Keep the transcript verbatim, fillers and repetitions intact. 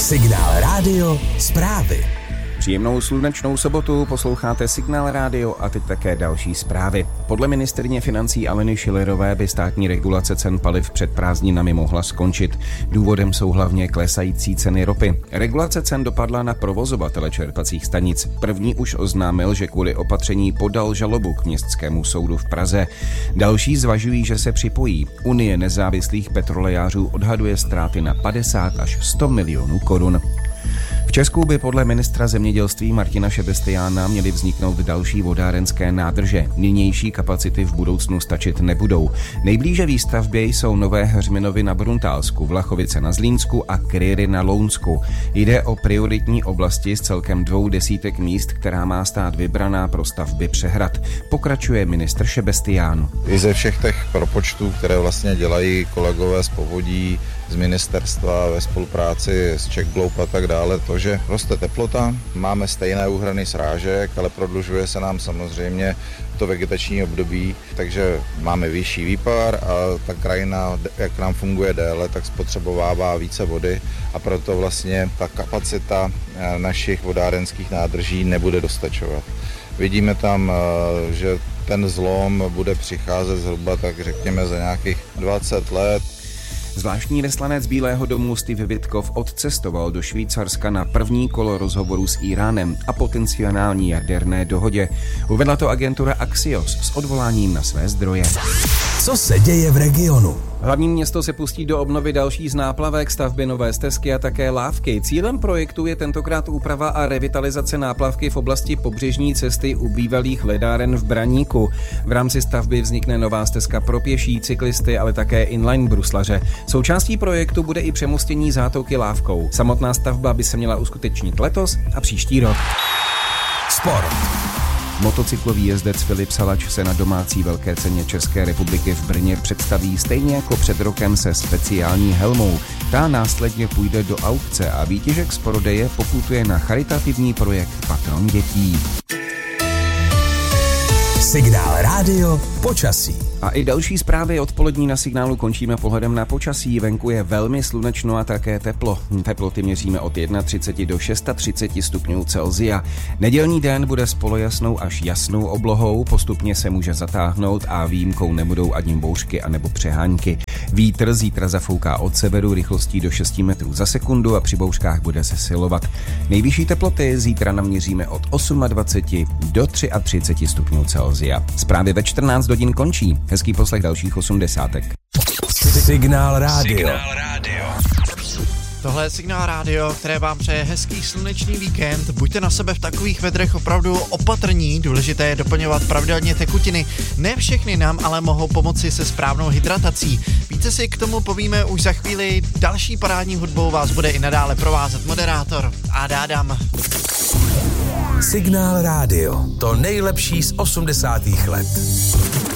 Signál Rádio zprávy. Příjemnou slunečnou sobotu, posloucháte Signál Rádio a teď také další zprávy. Podle ministryně financí Aleny Schillerové by státní regulace cen paliv před prázdninami mohla skončit. Důvodem jsou hlavně klesající ceny ropy. Regulace cen dopadla na provozovatele čerpacích stanic. První už oznámil, že kvůli opatření podal žalobu k Městskému soudu v Praze. Další zvažují, že se připojí. Unie nezávislých petrolejářů odhaduje ztráty na padesát až sto milionů korun. V Česku by podle ministra zemědělství Martina Šebestiána měly vzniknout další vodárenské nádrže. Nynější kapacity v budoucnu stačit nebudou. Nejblíže výstavbě jsou Nové Heřminovy na Bruntálsku, Vlachovice na Zlínsku a Kryry na Lounsku. Jde o prioritní oblasti z celkem dvou desítek míst, která má stát vybraná pro stavby přehrad. Pokračuje ministr Šebestián. I ze všech těch propočtů, které vlastně dělají kolegové z povodí, z ministerstva ve spolupráci s Czech Globe a tak dále, to, že roste teplota, máme stejné úhrany srážek, ale prodlužuje se nám samozřejmě to vegetační období, takže máme vyšší výpar a ta krajina, jak nám funguje déle, tak spotřebovává více vody a proto vlastně ta kapacita našich vodárenských nádrží nebude dostačovat. Vidíme tam, že ten zlom bude přicházet zhruba tak řekněme za nějakých dvacet let. Zvláštní vyslanec Bílého domu Steve Witkoff odcestoval do Švýcarska na první kolo rozhovoru s Íránem a potenciální jaderné dohodě. Uvedla to agentura Axios s odvoláním na své zdroje. Co se děje v regionu? Hlavní město se pustí do obnovy další z náplavek, stavby nové stezky a také lávky. Cílem projektu je tentokrát úprava a revitalizace náplavky v oblasti pobřežní cesty u bývalých ledáren v Braníku. V rámci stavby vznikne nová stezka pro pěší, cyklisty, ale také inline bruslaře. Součástí projektu bude i přemostění zátoky lávkou. Samotná stavba by se měla uskutečnit letos a příští rok. Sport. Motocyklový jezdec Filip Salač se na domácí velké ceně České republiky v Brně představí stejně jako před rokem se speciální helmou. Ta následně půjde do aukce a výtěžek z prodeje poputuje na charitativní projekt Patron dětí. Signál Rádio počasí. A i další zprávy odpolední na Signálu končíme pohledem na počasí. Venku je velmi slunečno a také teplo. Teploty měříme od třicet jedna do třicet šest stupňů Celsia. Nedělní den bude s polojasnou až jasnou oblohou, postupně se může zatáhnout a výjimkou nebudou ani bouřky anebo přehánky. Vítr zítra zafouká od severu rychlostí do šest metrů za sekundu a při bouřkách bude zesilovat. Nejvyšší teploty zítra naměříme od dvacet osm do třicet tři stupňů Celsia. Zprávy ve čtrnáct hodin končí. Hezký poslech dalších osmdesátek. Signál Rádio. Signál Rádio. Tohle je Signál Rádio, které vám přeje hezký slunečný víkend. Buďte na sebe v takových vedrech opravdu opatrní, důležité je doplňovat pravidelně tekutiny. Ne všechny nám ale mohou pomoci se správnou hydratací. Více si k tomu povíme už za chvíli. Další parádní hudbou vás bude i nadále provázet moderátor Adam. Signál Rádio. To nejlepší z osmdesátých let.